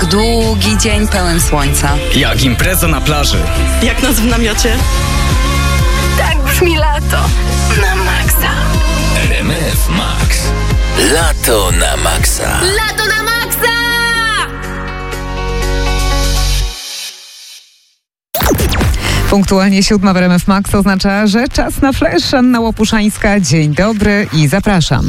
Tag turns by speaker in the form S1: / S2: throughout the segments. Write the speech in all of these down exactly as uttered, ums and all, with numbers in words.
S1: długi dzień pełen słońca.
S2: Jak impreza na plaży.
S3: Jak nas w namiocie.
S1: Tak brzmi lato. Na maksa.
S4: R M F Max. Lato na maksa.
S1: Lato na maksa!
S5: Punktualnie siódma w R M F Max oznacza, że czas na flash. Anna Łopuszańska, dzień dobry i zapraszam.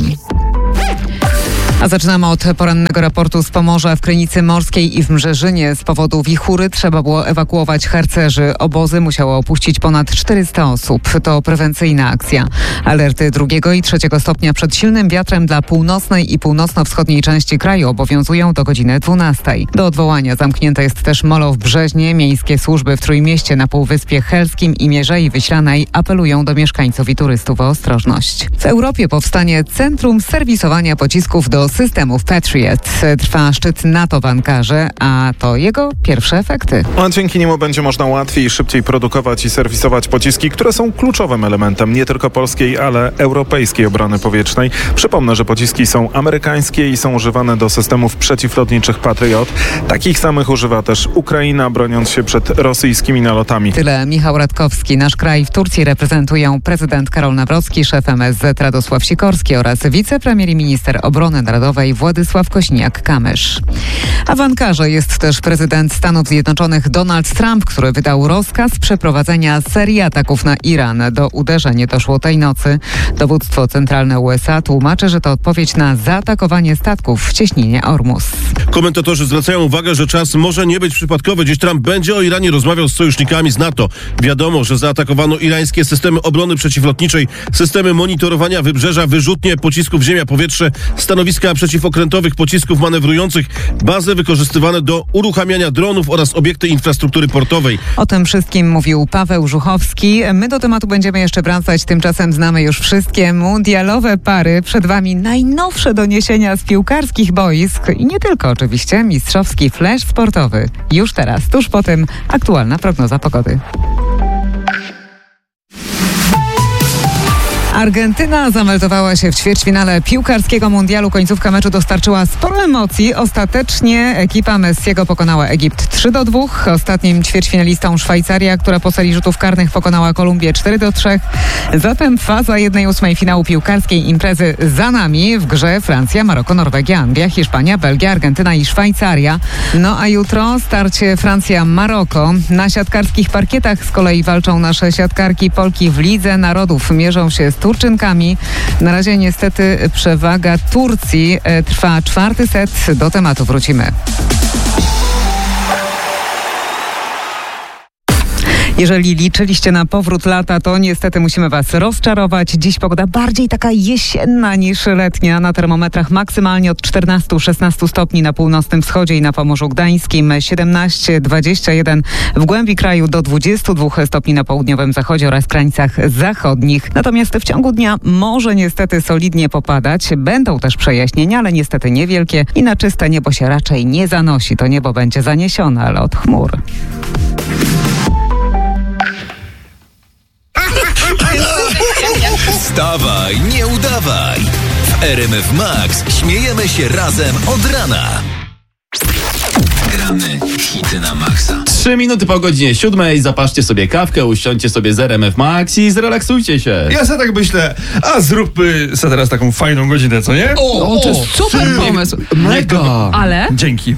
S5: A zaczynamy od porannego raportu z Pomorza. W Krynicy Morskiej i w Mrzeżynie z powodu wichury trzeba było ewakuować harcerzy. Obozy musiało opuścić ponad czterysta osób. To prewencyjna akcja. Alerty drugiego i trzeciego stopnia przed silnym wiatrem dla północnej i północno-wschodniej części kraju obowiązują do godziny dwunastej. Do odwołania zamknięte jest też molo w Brzeźnie. Miejskie służby w Trójmieście na Półwyspie Helskim i Mierzei Wiślanej apelują do mieszkańców i turystów o ostrożność. W Europie powstanie Centrum Serwisowania Pocisków do systemów Patriot. Trwa szczyt NATO w Ankarze, a to jego pierwsze efekty.
S6: A dzięki niemu będzie można łatwiej i szybciej produkować i serwisować pociski, które są kluczowym elementem nie tylko polskiej, ale europejskiej obrony powietrznej. Przypomnę, że pociski są amerykańskie i są używane do systemów przeciwlotniczych Patriot. Takich samych używa też Ukraina, broniąc się przed rosyjskimi nalotami.
S5: Tyle Michał Radkowski. Nasz kraj w Turcji reprezentują prezydent Karol Nawrocki, szef M S Z Radosław Sikorski oraz wicepremier i minister obrony narodowej Władysław Kośniak-Kamysz. A w Ankarze jest też prezydent Stanów Zjednoczonych Donald Trump, który wydał rozkaz przeprowadzenia serii ataków na Iran. Do uderzeń doszło tej nocy. Dowództwo centralne U S A tłumaczy, że to odpowiedź na zaatakowanie statków w cieśninie Ormus.
S7: Komentatorzy zwracają uwagę, że czas może nie być przypadkowy. Dziś Trump będzie o Iranie rozmawiał z sojusznikami z NATO. Wiadomo, że zaatakowano irańskie systemy obrony przeciwlotniczej, systemy monitorowania wybrzeża, wyrzutnie pocisków ziemia-powietrze, stanowiska przeciwokrętowych pocisków manewrujących, bazy wykorzystywane do uruchamiania dronów oraz obiekty infrastruktury portowej.
S5: O tym wszystkim mówił Paweł Żuchowski. My do tematu będziemy jeszcze wracać, tymczasem znamy już wszystkie mundialowe pary. Przed Wami najnowsze doniesienia z piłkarskich boisk i nie tylko oczywiście, mistrzowski flash sportowy. Już teraz, tuż po tym aktualna prognoza pogody. Argentyna zameldowała się w ćwierćfinale piłkarskiego mundialu. Końcówka meczu dostarczyła sporo emocji. Ostatecznie ekipa Messiego pokonała Egipt trzy do dwóch. Ostatnim ćwierćfinalistą Szwajcaria, która po serii rzutów karnych pokonała Kolumbię cztery do trzech. Zatem faza jednej ósmej finału piłkarskiej imprezy za nami. W grze Francja, Maroko, Norwegia, Anglia, Hiszpania, Belgia, Argentyna i Szwajcaria. No a jutro starcie Francja-Maroko. Na siatkarskich parkietach z kolei walczą nasze siatkarki Polki w Lidze Narodów. Mierzą się z Turczynkami. Na razie niestety przewaga Turcji. Trwa czwarty set. Do tematu wrócimy. Jeżeli liczyliście na powrót lata, to niestety musimy Was rozczarować. Dziś pogoda bardziej taka jesienna niż letnia. Na termometrach maksymalnie od czternastu do szesnastu stopni na północnym wschodzie i na Pomorzu Gdańskim, siedemnaście do dwudziestu jeden w głębi kraju, do dwudziestu dwóch stopni na południowym zachodzie oraz krańcach zachodnich. Natomiast w ciągu dnia może niestety solidnie popadać. Będą też przejaśnienia, ale niestety niewielkie i na czyste niebo się raczej nie zanosi. To niebo będzie zaniesione, ale od chmur.
S4: Wstawaj, nie udawaj. W R M F Max śmiejemy się razem od rana. Gramy hity na maksa.
S2: Trzy minuty po godzinie siódmej. Zapaszcie sobie kawkę, usiądźcie sobie z R M F Max i zrelaksujcie się.
S8: Ja sobie tak myślę, a zróbmy sobie teraz taką fajną godzinę, co nie?
S2: O,
S5: O, to jest super pomysł.
S2: Mega.
S3: Ale,
S8: Dzięki.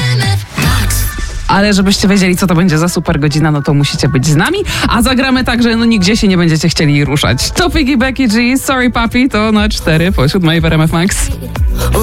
S3: ale żebyście wiedzieli, co to będzie za super godzina, no to musicie być z nami. A zagramy tak, że no nigdzie się nie będziecie chcieli ruszać. To Piggy, Becky G, Sorry Papi, to na cztery po siódmej w R M F Max.